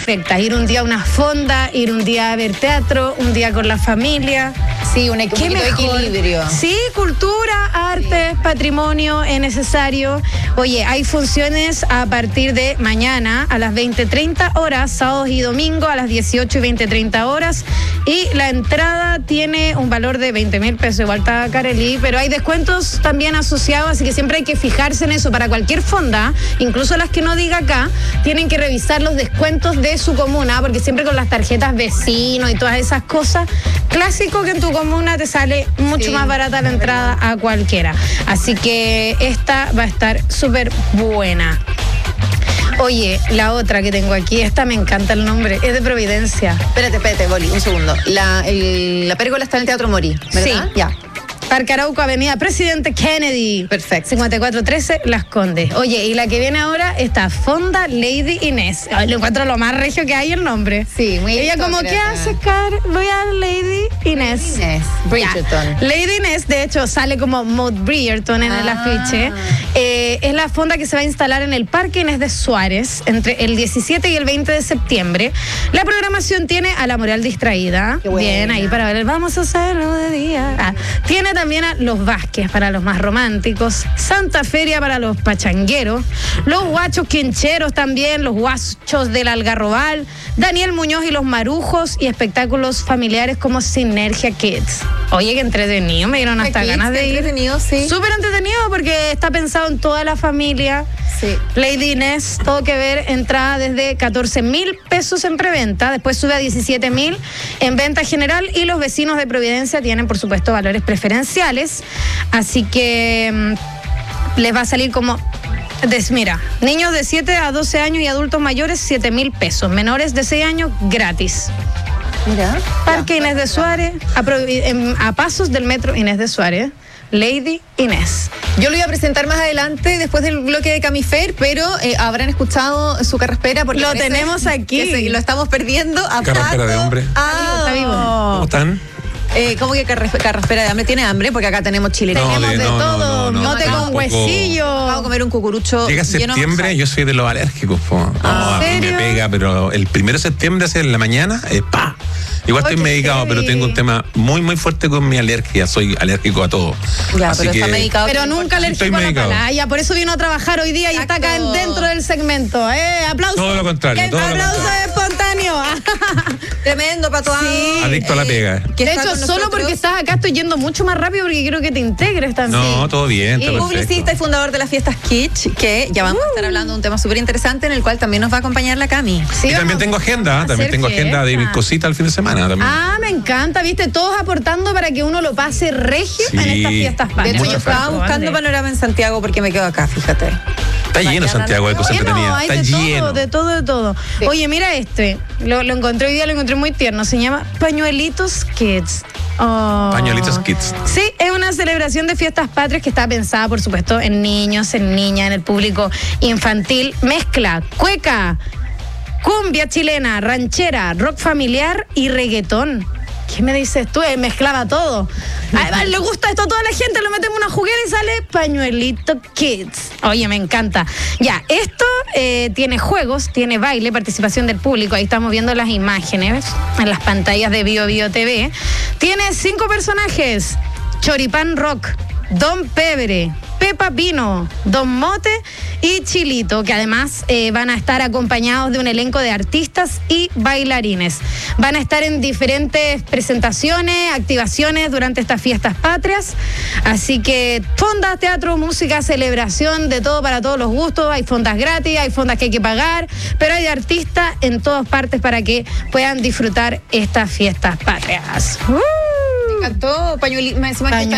perfectas. Ir un día a una fonda, ir un día a ver teatro, un día con la familia. Sí, un equilibrio. Sí, cultura, arte, patrimonio es necesario. Oye, hay funciones a partir de mañana a las 20:30 horas, sábados y domingos a las 18 y 20:30 horas. Y la entrada tiene un valor de 20.000 pesos, igual está Carelí, pero hay descuentos también asociados, así que siempre hay que fijarse en eso. Para cualquier fonda, incluso las que no diga acá, tienen que revisar los descuentos de su comuna, porque siempre con las tarjetas vecino y todas esas cosas, clásico que en tu comuna te sale mucho más barata la entrada a cualquiera. Así que esta va a estar súper buena. Oye, la otra que tengo aquí, esta me encanta el nombre, es de Providencia. Espérate, Boli, un segundo. La pérgola está en el Teatro Morí, ¿verdad? Sí. Ya. Parque Arauco, Avenida Presidente Kennedy. Perfecto. 5413 Las Condes. Oye, y la que viene ahora está Fonda Lady Inés. Ay, lo encuentro lo más regio que hay el nombre. Sí, muy Ella como, ¿qué hace, Car? Voy a Lady Inés. Bridgerton. Ya. Lady Inés, de hecho, sale como Maud Bridgerton en el afiche. Es la fonda que se va a instalar en el Parque Inés de Suárez entre el 17 y el 20 de septiembre. La programación tiene a La Moral Distraída. Bien, ahí para ver, vamos a hacerlo de día. Tiene también a Los Vázquez para los más románticos, Santa Feria para los pachangueros, los guachos quincheros también, los guachos del Algarrobal, Daniel Muñoz y los Marujos, y espectáculos familiares como Sinergia Kids. Oye, qué entretenido, me dieron hasta ganas de ir. Entretenido, sí. Súper entretenido porque está pensado en toda la familia. Sí. Lady Inés, todo que ver, entrada desde 14.000 pesos en preventa, después sube a 17.000 en venta general, y los vecinos de Providencia tienen, por supuesto, valores preferenciales. Así que les va a salir como... Mira, niños de 7 a 12 años y adultos mayores, 7.000 pesos. Menores de 6 años, gratis. Mira. Parque Inés de Suárez, a pasos del metro Inés de Suárez. Lady Inés. Yo lo iba a presentar más adelante, después del bloque de Camifer, pero habrán escuchado su carraspera porque lo tenemos aquí. Lo estamos perdiendo. Carraspera de hombre. Está vivo. ¿Cómo están? ¿Cómo que carraspera de hambre? ¿Tiene hambre? Porque acá tenemos chile. Tenemos de todo. No te con huesillo. Vamos a comer un cucurucho. Llega septiembre, yo soy de los alérgicos. A mí me pega, pero el 1 de septiembre, en la mañana, ¡pa! Igual estoy medicado, pero tengo un tema muy, muy fuerte con mi alergia. Soy alérgico a todo. Ya, así pero que, está medicado. Pero nunca alérgico a la palaya. Por eso vino a trabajar hoy día. Exacto. Y está acá dentro del segmento. Aplausos. Todo lo contrario. Aplausos espontáneos. Tremendo, Pato. Sí. Adicto a la pega. De hecho, solo porque estás acá estoy yendo mucho más rápido porque quiero que te integres también. No, todo bien. Y publicista y fundador de las fiestas Kitsch, que ya vamos a estar hablando de un tema súper interesante en el cual también nos va a acompañar la Cami. Sí, y también tengo agenda. También tengo agenda de mis cositas el fin de semana. También. Me encanta, viste, todos aportando para que uno lo pase regio en estas fiestas patrias. De hecho, yo estaba buscando panorama en Santiago porque me quedo acá, fíjate. Está lleno Santiago de cosas entretenidas. Está lleno. De todo. Sí. Oye, mira lo encontré hoy día, lo encontré muy tierno. Se llama Pañuelitos Kids. Pañuelitos Kids. Sí, es una celebración de fiestas patrias que está pensada, por supuesto, en niños, en niñas, en el público infantil. Mezcla cueca, cumbia chilena, ranchera, rock familiar y reggaetón. ¿Qué me dices tú? Mezclaba todo. Además, le gusta esto a toda la gente, lo metemos en una juguera y sale Pañuelito Kids. Oye, me encanta. Ya, esto tiene juegos, tiene baile, participación del público. Ahí estamos viendo las imágenes en las pantallas de Bio Bio TV. Tiene 5 personajes: Choripán Rock, Don Pebre, Pepa Pino, Don Mote y Chilito, que además van a estar acompañados de un elenco de artistas y bailarines. Van a estar en diferentes presentaciones, activaciones durante estas fiestas patrias. Así que fondas, teatro, música, celebración, de todo para todos los gustos. Hay fondas gratis, hay fondas que hay que pagar, pero hay artistas en todas partes para que puedan disfrutar estas fiestas patrias. Encantó, Pañuelito Kids.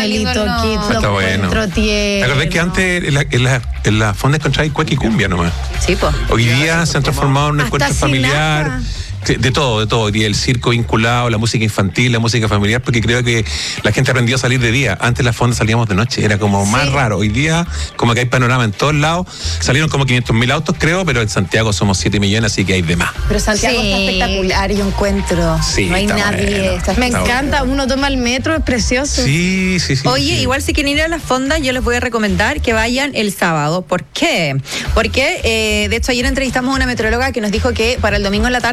Está bueno. ¿Te acordás que antes en la fonda encontráis cueca y cumbia nomás? Sí, pues. Hoy día se han transformado en un encuentro familiar. De todo. Y el circo vinculado, la música infantil, la música familiar, porque creo que la gente aprendió a salir de día. Antes las fondas salíamos de noche, era como más raro. Hoy día, como que hay panorama en todos lados. Salieron como 500.000 autos, creo, pero en Santiago somos 7 millones, así que hay de más. Pero Santiago está espectacular, yo encuentro. Sí, no hay nadie. Bueno, me encanta, uno toma el metro, es precioso. Sí. Oye, igual si quieren ir a las fondas, yo les voy a recomendar que vayan el sábado. ¿Por qué? Porque, de hecho, ayer entrevistamos a una meteoróloga que nos dijo que para el domingo en la tarde